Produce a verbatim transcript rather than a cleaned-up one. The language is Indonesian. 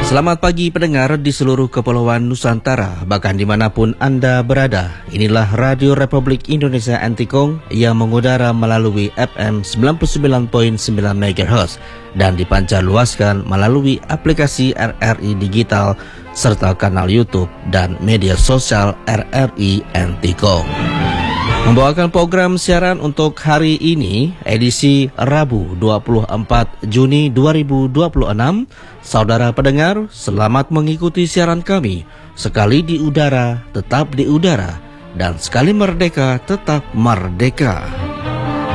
Selamat pagi pendengar di seluruh kepulauan Nusantara, bahkan dimanapun Anda berada. Inilah Radio Republik Indonesia Antikong yang mengudara melalui F M sembilan puluh sembilan koma sembilan megahertz dan dipancar luaskan melalui aplikasi R R I Digital serta kanal YouTube dan media sosial R R I Antikong. Membawakan program siaran untuk hari ini, edisi Rabu dua puluh empat Juni dua ribu dua puluh enam. Saudara pendengar, selamat mengikuti siaran kami. Sekali di udara, tetap di udara. Dan sekali merdeka, tetap merdeka.